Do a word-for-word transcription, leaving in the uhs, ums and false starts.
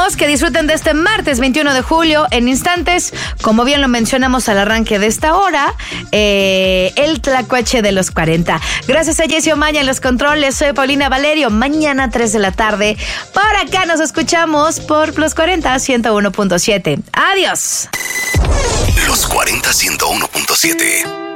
dejamos que disfruten de este martes veintiuno de julio. En instantes, como bien lo mencionamos al arranque de esta hora, eh, el tlacuache de los cuarenta. Gracias a Jessy Omaña en los controles. Soy Paulina Valerio. Mañana tres de la tarde. Por acá nos escuchamos por Los cuarenta ciento uno punto siete. Adiós. Los cuarenta ciento uno punto siete.